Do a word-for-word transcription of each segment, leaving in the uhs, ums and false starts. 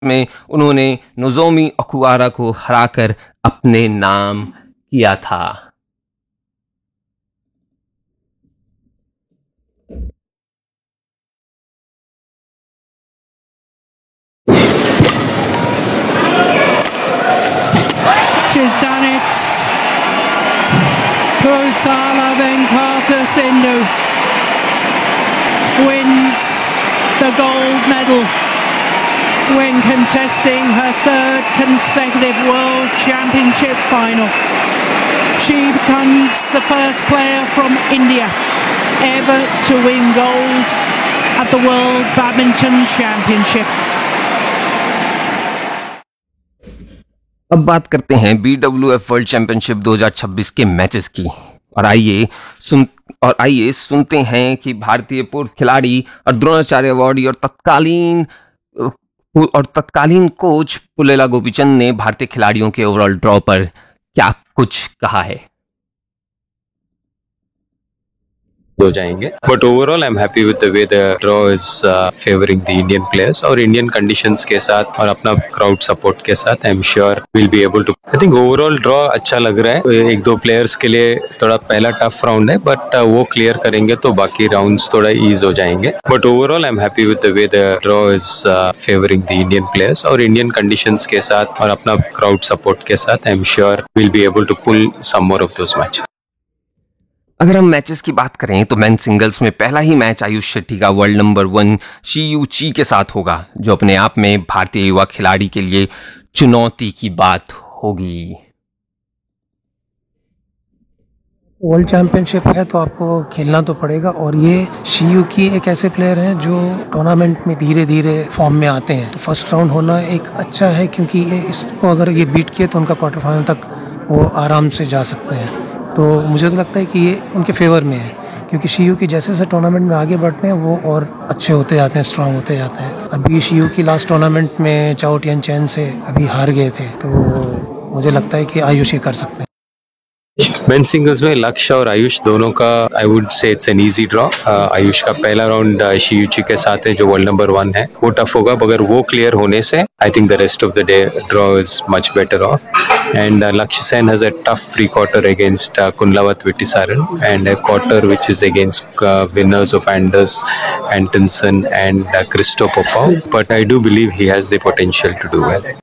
में उन्होंने Nozomi Okuhara को हराकर अपने नाम किया था। She's done it. Pusala Venkata Sindhu wins the gold medal when contesting her third consecutive World Championship final. She becomes the first player from India ever to win gold at the World Badminton Championships. अब बात करते हैं B W F world championship दो हज़ार छब्बीस के matches की और आइए सुन और आइए सुनते हैं कि भारतीय पूर्व खिलाड़ी और द्रोणाचार्य अवार्डी और तत्कालीन और तत्कालीन कोच पुलेला गोपीचंद ने भारतीय खिलाड़ियों के ओवरऑल ड्रॉ पर क्या कुछ कहा है। हो जाएंगे, but overall I am happy with the way the draw is favouring the Indian players और इंडियन कंडीशंस के साथ और अपना क्राउड सपोर्ट के साथ I am sure will be able to. I think overall draw अच्छा लग रहा है। एक दो प्लेयर्स के लिए थोड़ा पहला टफ राउंड है, बट uh, वो क्लियर करेंगे तो बाकी राउंड्स थोड़ा ईज हो जाएंगे, but overall I am happy with the way the draw is favouring the Indian players और इंडियन कंडीशंस के साथ और अपना क्राउड सपोर्ट के साथ I am sure will be able to pull some more of those match. अगर हम matches की बात करें तो मेन सिंगल्स में पहला ही मैच आयुष शेट्टी का वर्ल्ड नंबर वन शी ची के साथ होगा, जो अपने आप में भारतीय युवा खिलाड़ी के लिए चुनौती की बात होगी। वर्ल्ड चैंपियनशिप है तो आपको खेलना तो पड़ेगा और ये शी की एक ऐसे प्लेयर हैं जो टूर्नामेंट में धीरे धीरे फॉर्म में आते हैं, तो फर्स्ट राउंड होना एक अच्छा है क्योंकि ये इसको अगर ये बीट किए तो उनका क्वार्टर फाइनल तक वो आराम से जा सकते हैं। तो मुझे तो लगता है कि ये उनके फेवर में है क्योंकि शीयू की जैसे जैसे टूर्नामेंट में आगे बढ़ते हैं वो और अच्छे होते जाते हैं, स्ट्रांग होते जाते हैं। अभी शीयू की लास्ट टूर्नामेंट में चाओ टियन चैन से अभी हार गए थे, तो मुझे लगता है कि आयुष ही कर सकते हैं। मेन सिंगल्स में लक्ष्य और आयुष दोनों का I would say it's an easy draw. Ayush का पहला राउंड शीयूची के साथ है जो वर्ल्ड नंबर वन है, वो टफ होगा, मगर वो क्लियर होने से I think the rest of the day draw is much better of. And लक्ष्य Sen has a tough pre quarter against कुंडलावत विटिसारन and a quarter which is against winners of Anders एंटनसन and Christo पोपाव, but I do believe he has the potential to do well.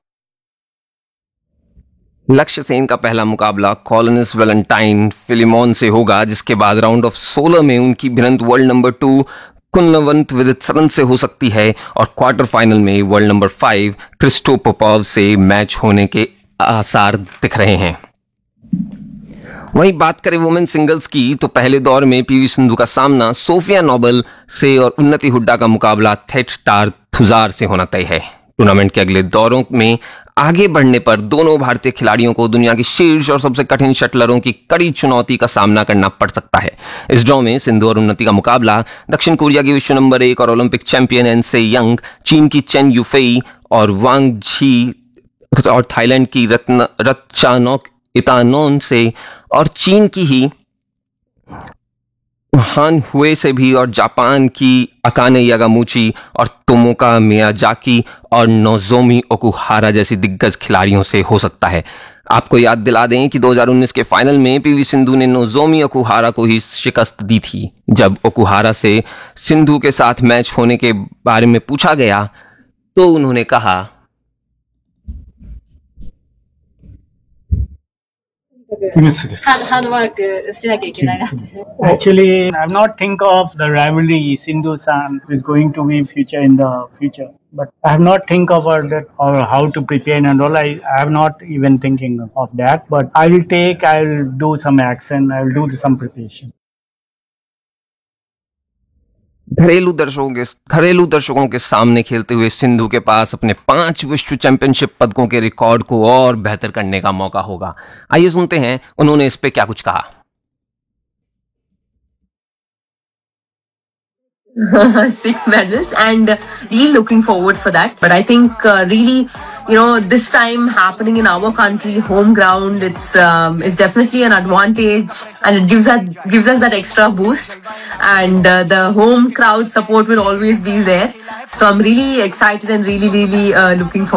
लक्ष्य सेन का पहला मुकाबला colonies Valentine Filimon से होगा, जिसके बाद round of सोलह में उनकी भिड़ंत वर्ल्ड नंबर टू कुन्नवंत विदितसरन से हो सकती है और क्वार्टर फाइनल में वर्ल्ड नंबर फाइव क्रिस्टो पोपाव से मैच होने के आसार दिख रहे हैं। वहीं बात करें वुमेन सिंगल्स की तो पहले दौर में पीवी सिंधु का सामना सोफिया नोबल से और उन्नति हुड्डा का मुकाबला थेटटार थुजार से होना तय है। टूर्नामेंट के अगले दौरों में आगे बढ़ने पर दोनों भारतीय खिलाड़ियों को दुनिया के शीर्ष और सबसे कठिन शटलरों की कड़ी चुनौती का सामना करना पड़ सकता है। इस ड्रॉ में सिंधु और उन्नति का मुकाबला दक्षिण कोरिया की विश्व नंबर एक और ओलंपिक चैंपियन एन से यंग, चीन की चेन यूफेई और वांग झी और थाईलैंड की रत्न रत्चानोक इतानोन से और चीन की ही हान हुए से भी और जापान की अकाने यागामुची और तोमोका मियाजाकी और नोजोमी ओकुहारा जैसी दिग्गज खिलाड़ियों से हो सकता है। आपको याद दिला दें कि दो हज़ार उन्नीस के फाइनल में पीवी सिंधु ने नोजोमी ओकुहारा को ही शिकस्त दी थी। जब ओकुहारा से सिंधु के साथ मैच होने के बारे में पूछा गया तो उन्होंने कहा, Hard work しなきゃいけないなって。Actually, I'm not think of the rivalry Sindhu-san is going to be future in the future. But I have not think about that or how to prepare and all. I, I have not even thinking of that. But I will take, I will do some action. I will do some preparation. घरेलू दर्शकों के घरेलू दर्शकों के सामने खेलते हुए सिंधु के पास अपने पांच विश्व चैंपियनशिप पदकों के रिकॉर्ड को और बेहतर करने का मौका होगा। आइए सुनते हैं उन्होंने इस पे क्या कुछ कहा। Six medals and really looking forward for that. But I think uh, really you know, this time happening in our country, home ground, it's um, it's definitely an advantage, and it gives us gives us that extra boost. And uh, the home crowd support will always be there. So I'm really excited and really really uh, looking forward.